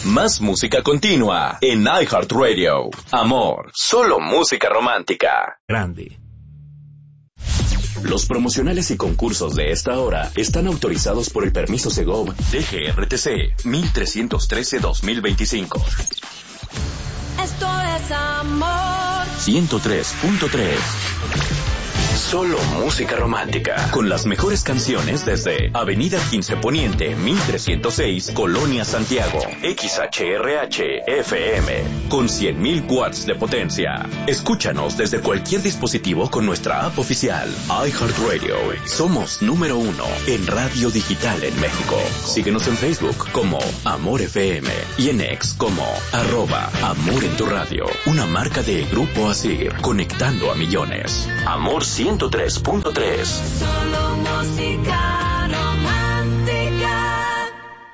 Más música continua en iHeartRadio. Amor, solo música romántica. Grande. Los promocionales y concursos de esta hora están autorizados por el permiso Segov DGRTC 1313-2025. Esto es amor. 103.3. Solo música romántica, con las mejores canciones desde Avenida 15 Poniente, 1306, Colonia Santiago, XHRH FM, con 100.000 watts de potencia. Escúchanos desde cualquier dispositivo con nuestra app oficial, iHeartRadio. Somos número 1 en radio digital en México. Síguenos en Facebook como Amor FM y en X como @Amor en tu radio. Una marca de Grupo Asir, conectando a millones. Amor 103.3. Solo música romántica.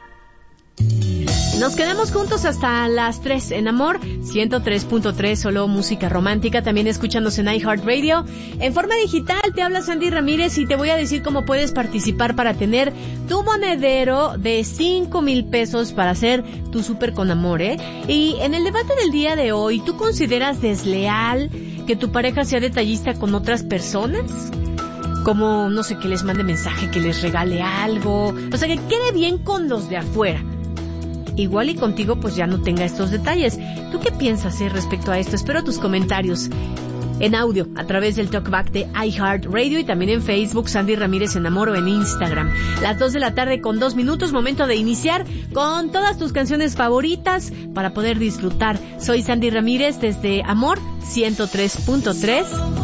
Nos quedamos juntos hasta las 3 en Amor 103.3, solo música romántica. También escúchanos en iHeartRadio. En forma digital te habla Sandy Ramírez y te voy a decir cómo puedes participar para tener tu monedero de 5,000 pesos para hacer tu súper con amor, ¿eh? Y en el debate del día de hoy, ¿tú consideras desleal que tu pareja sea detallista con otras personas? Como, no sé, que les mande mensaje, que les regale algo, o sea, que quede bien con los de afuera. Igual y contigo pues ya no tenga estos detalles. ¿Tú qué piensas respecto a esto? Espero tus comentarios en audio a través del Talkback de iHeartRadio y también en Facebook, Sandy Ramírez en Amor, o en Instagram. Las 2 de la tarde con 2 minutos, momento de iniciar con todas tus canciones favoritas para poder disfrutar. Soy Sandy Ramírez desde Amor 103.3.